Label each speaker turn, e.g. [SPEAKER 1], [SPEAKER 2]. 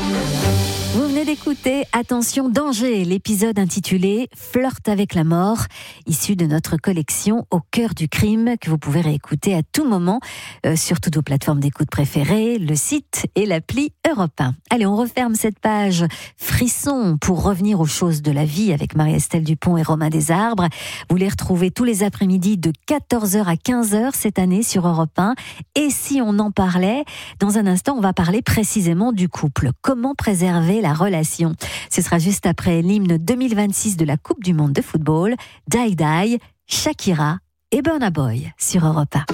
[SPEAKER 1] Vous venez d'écouter Attention danger, l'épisode intitulé Flirt avec la mort, issu de notre collection Au cœur du crime, que vous pouvez réécouter à tout moment sur toutes vos plateformes d'écoute préférées, le site et l'appli Europe 1. Allez, on referme cette page frisson pour revenir aux choses de la vie avec Marie-Estelle Dupont et Romain Desarbres. Vous les retrouvez tous les après-midi de 14h à 15h cette année sur Europe 1. Et si on en parlait, dans un instant, on va parler précisément du couple. Comment préserver la relation? Ce sera juste après l'hymne 2026 de la Coupe du Monde de football, Die Die, Shakira et Burna Boy sur Europe 1.